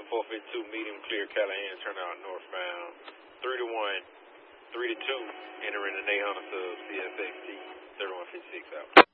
452, medium clear, Callahan, turn out northbound. 3 to 1, 3 to 2, entering the 800 sub, CSXT, 3156 out.